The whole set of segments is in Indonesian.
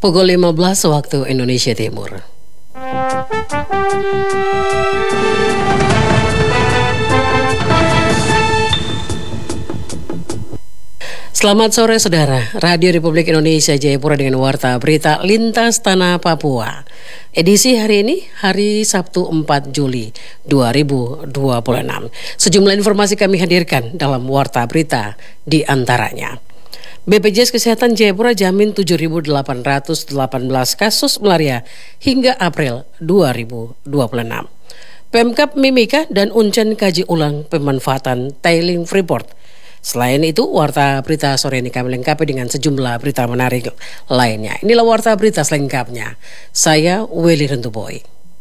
Pukul 15 waktu Indonesia Timur. Selamat sore saudara, Radio Republik Indonesia Jayapura dengan Warta Berita Lintas Tanah Papua. Edisi hari ini, hari Sabtu 4 Juli 2026. Sejumlah informasi kami hadirkan dalam Warta Berita, di antaranya. BPJS Kesehatan Jayapura jamin 7.818 kasus malaria hingga April 2026. Pemkab Mimika dan Uncen kaji ulang pemanfaatan tailing Freeport. Selain itu, Warta Berita sore ini kami lengkapi dengan sejumlah berita menarik lainnya. Inilah Warta Berita selengkapnya. Saya Willy Rentuboy.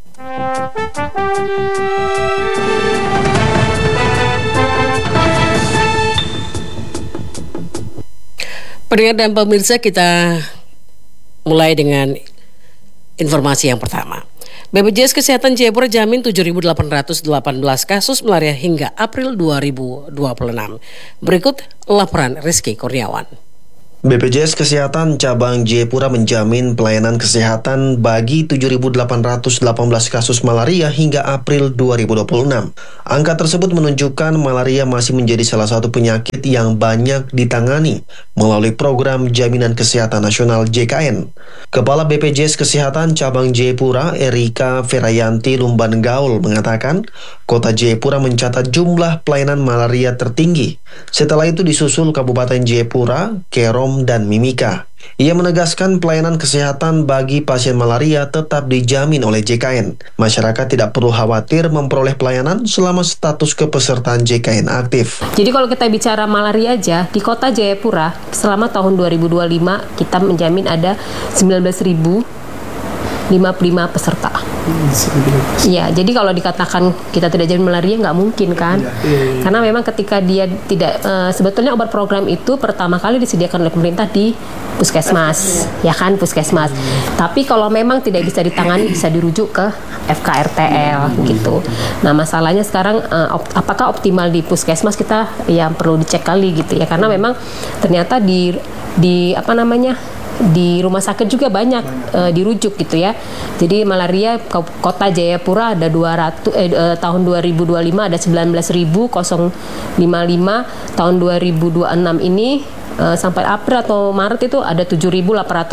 Pendengar dan pemirsa, kita mulai dengan informasi yang pertama. BPJS Kesehatan Jayapura jamin 7.818 kasus malaria hingga April 2026. Berikut laporan Rizky Kurniawan. BPJS Kesehatan Cabang Jayapura menjamin pelayanan kesehatan bagi 7.818 kasus malaria hingga April 2026. Angka tersebut menunjukkan malaria masih menjadi salah satu penyakit yang banyak ditangani melalui program Jaminan Kesehatan Nasional JKN. Kepala BPJS Kesehatan Cabang Jayapura, Erika Ferayanti Lumban Gaul mengatakan, Kota Jayapura mencatat jumlah pelayanan malaria tertinggi. Setelah itu disusul Kabupaten Jayapura, Kerom, dan Mimika. Ia menegaskan pelayanan kesehatan bagi pasien malaria tetap dijamin oleh JKN. Masyarakat tidak perlu khawatir memperoleh pelayanan selama status kepesertaan JKN aktif. Jadi kalau kita bicara malaria aja, di Kota Jayapura selama tahun 2025 kita menjamin ada 19.055 peserta. Iya, jadi kalau dikatakan kita tidak jamin malaria nggak mungkin kan? Karena memang ketika dia tidak sebetulnya obat program itu pertama kali disediakan oleh pemerintah di puskesmas, ya kan, puskesmas. Tapi kalau memang tidak bisa ditangani bisa dirujuk ke FKRTL gitu. Nah, masalahnya sekarang apakah optimal di puskesmas, kita yang perlu dicek kali gitu ya, karena memang ternyata di rumah sakit juga banyak dirujuk gitu ya. Jadi malaria Kota Jayapura ada tahun 2025 ada 19.055, tahun 2026 ini sampai April atau Maret itu ada 7.818.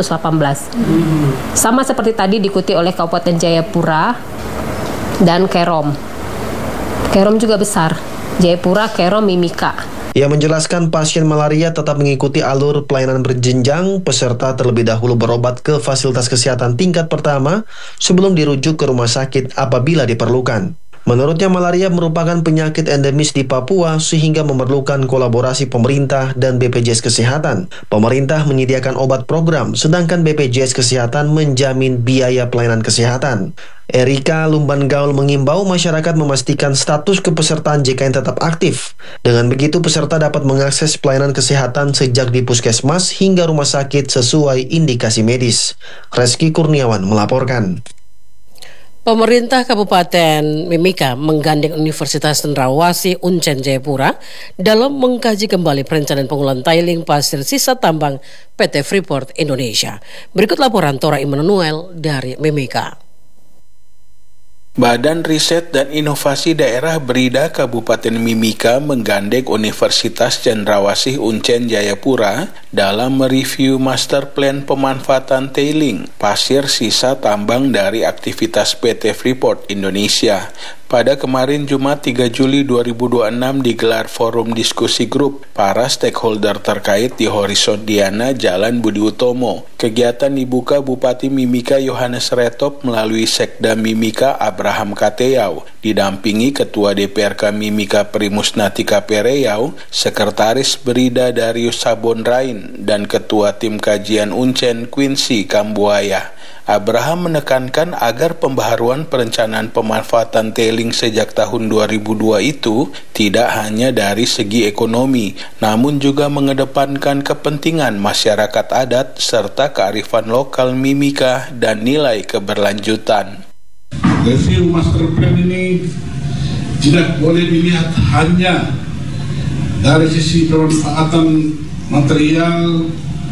Sama seperti tadi diikuti oleh Kabupaten Jayapura dan Kerom. Kerom juga besar. Jayapura, Kerom, Mimika. Ia menjelaskan pasien malaria tetap mengikuti alur pelayanan berjenjang, peserta terlebih dahulu berobat ke fasilitas kesehatan tingkat pertama sebelum dirujuk ke rumah sakit apabila diperlukan. Menurutnya malaria merupakan penyakit endemis di Papua sehingga memerlukan kolaborasi pemerintah dan BPJS Kesehatan. Pemerintah menyediakan obat program, sedangkan BPJS Kesehatan menjamin biaya pelayanan kesehatan. Erika Lumban Gaul mengimbau masyarakat memastikan status kepesertaan JKN tetap aktif. Dengan begitu peserta dapat mengakses pelayanan kesehatan sejak di puskesmas hingga rumah sakit sesuai indikasi medis. Rizky Kurniawan melaporkan. Pemerintah Kabupaten Mimika menggandeng Universitas Cendrawasih Uncen Jayapura dalam mengkaji kembali perencanaan pengolahan tailing pasir sisa tambang PT Freeport Indonesia. Berikut laporan Tora Immanuel dari Mimika. Badan Riset dan Inovasi Daerah Berida Kabupaten Mimika menggandeng Universitas Cendrawasih Uncen Jayapura dalam mereview master plan pemanfaatan tailing pasir sisa tambang dari aktivitas PT Freeport Indonesia. Pada kemarin Jumat 3 Juli 2026 digelar forum diskusi grup para stakeholder terkait di Horizon Diana Jalan Budi Utomo. Kegiatan dibuka Bupati Mimika Yohanes Retop melalui Sekda Mimika Abraham Kateyau, didampingi Ketua DPRK Mimika Primus Natika Pereyau, Sekretaris Berida Darius Sabonrain, dan Ketua Tim Kajian Uncen Quincy Kambuaya. Abraham menekankan agar pembaharuan perencanaan pemanfaatan tailing sejak tahun 2002 itu tidak hanya dari segi ekonomi, namun juga mengedepankan kepentingan masyarakat adat serta kearifan lokal Mimika dan nilai keberlanjutan. Review master plan ini tidak boleh dilihat hanya dari sisi pemanfaatan material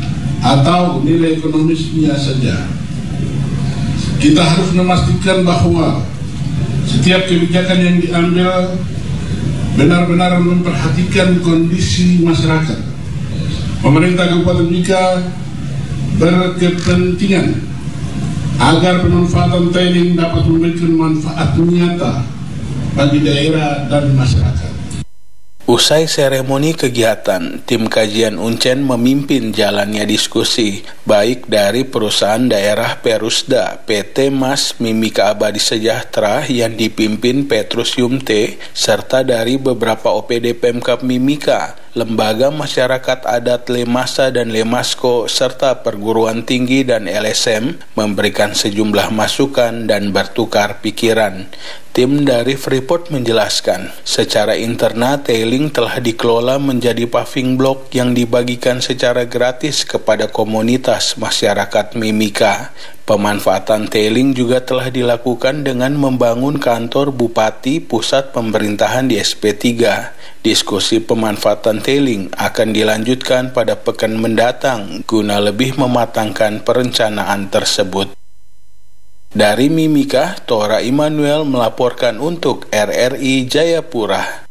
atau nilai ekonomisnya saja. Kita harus memastikan bahwa setiap kebijakan yang diambil benar-benar memperhatikan kondisi masyarakat. Pemerintah Kabupaten Mimika berkepentingan agar pemanfaatan tailing dapat memberikan manfaat nyata bagi daerah dan masyarakat. Usai seremoni kegiatan, tim kajian Uncen memimpin jalannya diskusi, baik dari perusahaan daerah Perusda, PT Mas Mimika Abadi Sejahtera yang dipimpin Petrus Yumte, serta dari beberapa OPD Pemkab Mimika, lembaga masyarakat adat Lemasa dan Lemasko, serta perguruan tinggi dan LSM memberikan sejumlah masukan dan bertukar pikiran. Tim dari Freeport menjelaskan, secara internal tailing telah dikelola menjadi paving block yang dibagikan secara gratis kepada komunitas masyarakat Mimika. Pemanfaatan tailing juga telah dilakukan dengan membangun kantor Bupati Pusat Pemerintahan di SP3. Diskusi pemanfaatan tailing akan dilanjutkan pada pekan mendatang guna lebih mematangkan perencanaan tersebut. Dari Mimika, Tora Immanuel melaporkan untuk RRI Jayapura.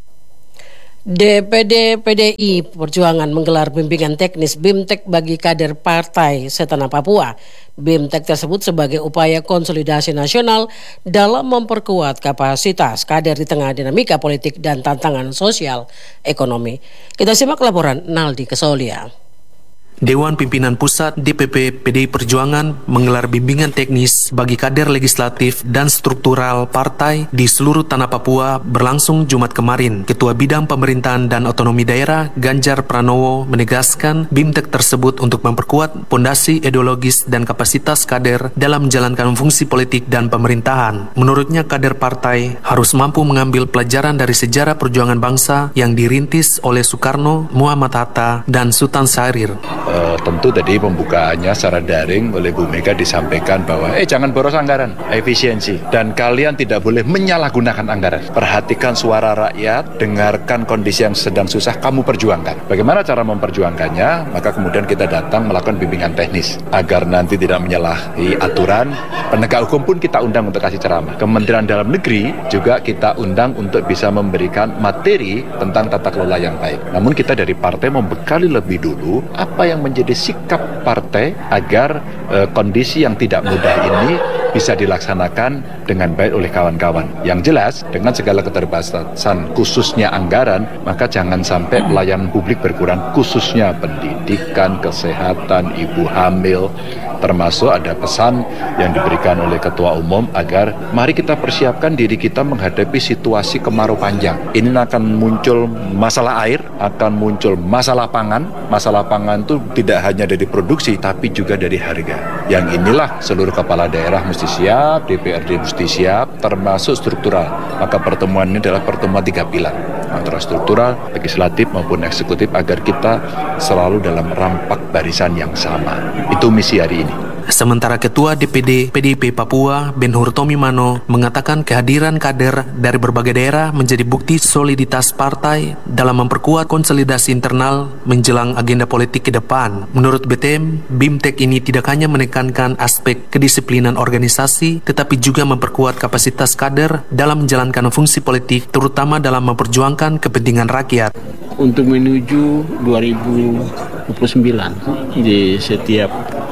DPD PDI Perjuangan menggelar bimbingan teknis BIMTEK bagi kader Partai Setana Papua. BIMTEK tersebut sebagai upaya konsolidasi nasional dalam memperkuat kapasitas kader di tengah dinamika politik dan tantangan sosial ekonomi. Kita simak laporan Naldi Kesolia. Dewan Pimpinan Pusat DPP PDI Perjuangan menggelar bimbingan teknis bagi kader legislatif dan struktural partai di seluruh tanah Papua berlangsung Jumat kemarin. Ketua Bidang Pemerintahan dan Otonomi Daerah Ganjar Pranowo menegaskan BIMTEK tersebut untuk memperkuat pondasi ideologis dan kapasitas kader dalam menjalankan fungsi politik dan pemerintahan. Menurutnya kader partai harus mampu mengambil pelajaran dari sejarah perjuangan bangsa yang dirintis oleh Soekarno, Muhammad Hatta, dan Sultan Syahrir. Tentu tadi pembukaannya secara daring oleh Bu Mega disampaikan bahwa jangan boros anggaran, efisiensi, dan kalian tidak boleh menyalahgunakan anggaran. Perhatikan suara rakyat, dengarkan kondisi yang sedang susah, kamu perjuangkan. Bagaimana cara memperjuangkannya? Maka kemudian kita datang melakukan bimbingan teknis agar nanti tidak menyalahi aturan. Penegak hukum pun kita undang untuk kasih ceramah. Kementerian Dalam Negeri juga kita undang untuk bisa memberikan materi tentang tata kelola yang baik. Namun kita dari partai membekali lebih dulu apa yang menjadi sikap partai agar kondisi yang tidak mudah ini bisa dilaksanakan dengan baik oleh kawan-kawan. Yang jelas, dengan segala keterbatasan khususnya anggaran, maka jangan sampai pelayanan publik berkurang, khususnya pendidikan, kesehatan, ibu hamil, termasuk ada pesan yang diberikan oleh Ketua Umum agar mari kita persiapkan diri kita menghadapi situasi kemarau panjang. Ini akan muncul masalah air, akan muncul masalah pangan. Masalah pangan itu tidak hanya dari produksi, tapi juga dari harga. Yang inilah seluruh kepala daerah mesti siap, DPRD mesti siap, termasuk struktural. Maka pertemuan ini adalah pertemuan 3 pilar, antara struktural, legislatif maupun eksekutif, agar kita selalu dalam rampak barisan yang sama. Itu misi hari ini. Sementara Ketua DPD PDIP Papua, Ben-Hur Tomimano, mengatakan kehadiran kader dari berbagai daerah menjadi bukti soliditas partai dalam memperkuat konsolidasi internal menjelang agenda politik ke depan. Menurut BTM, BIMTEK ini tidak hanya menekankan aspek kedisiplinan organisasi, tetapi juga memperkuat kapasitas kader dalam menjalankan fungsi politik, terutama dalam memperjuangkan kepentingan rakyat. Untuk menuju 2029 di setiap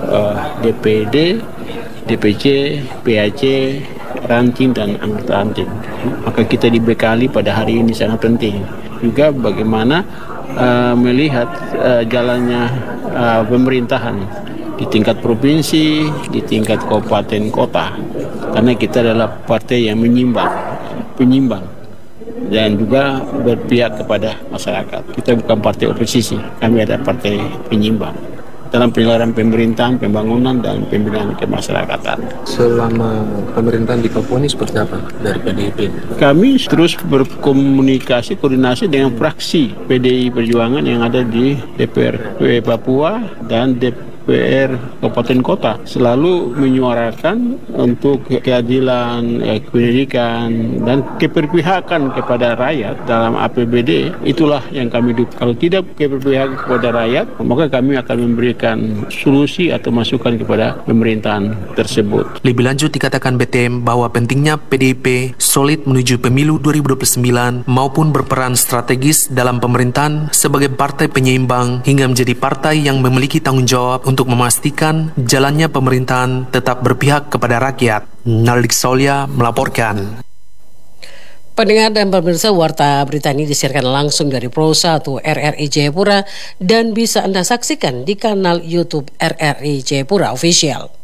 DPD, DPC, PAC, ranting dan anggota ranting. Maka kita dibekali pada hari ini sangat penting. Juga bagaimana melihat jalannya pemerintahan di tingkat provinsi, di tingkat kabupaten kota. Karena kita adalah partai yang penyimbang dan juga berpihak kepada masyarakat. Kita bukan partai oposisi, kami ada partai penyimbang dalam penyelenggaraan pemerintahan, pembangunan, dan pembinaan kemasyarakatan. Selama pemerintahan di Papua ini seperti apa dari PDIP? Kami terus berkomunikasi, koordinasi dengan fraksi PDI Perjuangan yang ada di DPRD Papua dan DPR Kabupaten Kota selalu menyuarakan untuk keadilan, pendidikan, dan keberpihakan kepada rakyat dalam APBD. Itulah yang kami dukung. Kalau tidak keberpihakan kepada rakyat, maka kami akan memberikan solusi atau masukan kepada pemerintahan tersebut. Lebih lanjut dikatakan BTM bahwa pentingnya PDIP solid menuju pemilu 2029 maupun berperan strategis dalam pemerintahan sebagai partai penyeimbang hingga menjadi partai yang memiliki tanggung jawab untuk memastikan jalannya pemerintahan tetap berpihak kepada rakyat. Naldik Solya melaporkan. Pendengar dan pemirsa, warta berita ini disiarkan langsung dari Pro 1 RRI Jayapura dan bisa Anda saksikan di kanal YouTube RRI Jayapura Official.